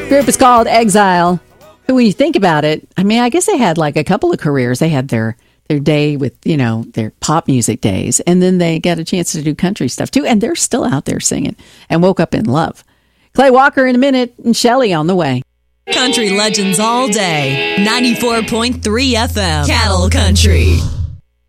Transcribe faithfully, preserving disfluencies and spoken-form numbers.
Group is called Exile. But when you think about it, I mean, I guess they had like a couple of careers. They had their their day with, you know, their pop music days, and then they got a chance to do country stuff too, and they're still out there singing, and Woke Up in Love. Clay Walker in a minute, and Shelley on the way. Country legends all day. ninety-four point three F M. Cattle Country.